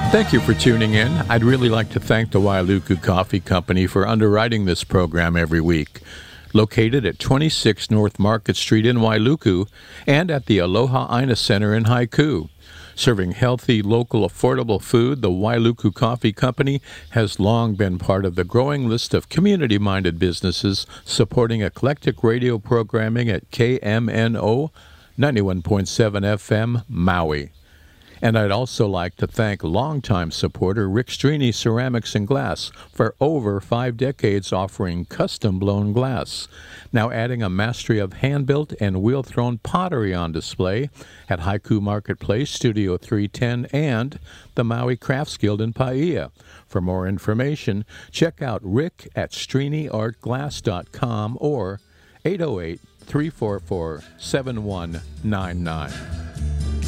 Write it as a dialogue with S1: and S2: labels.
S1: Thank you for tuning in. I'd really like to thank the Wailuku Coffee Company for underwriting this program every week. Located at 26 North Market Street in Wailuku and at the Aloha Ina Center in Haiku. Serving healthy, local, affordable food, the Wailuku Coffee Company has long been part of the growing list of community-minded businesses supporting eclectic radio programming at KMNO 91.7 FM, Maui. And I'd also like to thank longtime supporter Rick Strini Ceramics and Glass for over 5 decades offering custom-blown glass. Now adding a mastery of hand-built and wheel-thrown pottery on display at Haiku Marketplace, Studio 310, and the Maui Crafts Guild in Paia. For more information, check out Rick at StriniArtGlass.com or 808-344-7199.